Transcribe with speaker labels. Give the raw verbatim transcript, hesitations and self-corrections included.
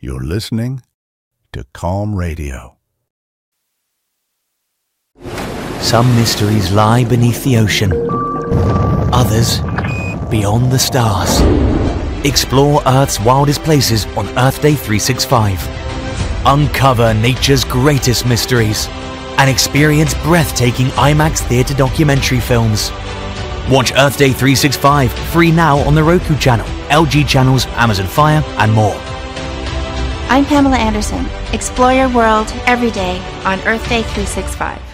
Speaker 1: You're listening to Calm Radio.
Speaker 2: Some mysteries lie beneath the ocean. Others beyond the stars. Explore Earth's wildest places on Earth Day three sixty-five. Uncover nature's greatest mysteries and experience breathtaking IMAX theatre documentary films. Watch Earth Day three sixty-five free now on the Roku channel, L G channels, Amazon Fire, and more.
Speaker 3: I'm Pamela Anderson. Explore your world every day on Earth Day three sixty-five.